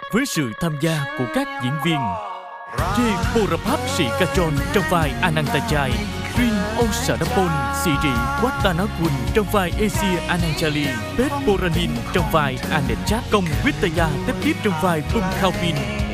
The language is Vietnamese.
với sự tham gia của các diễn viên J. Borapap Sikachon trong vai Anantachai, Rin Osadapon Siri Wattanakul trong vai Asia Ananchali, Pet Boranin trong vai Anechat, Công Vittaya tiếp tiếp trong vai Bum Khaupin,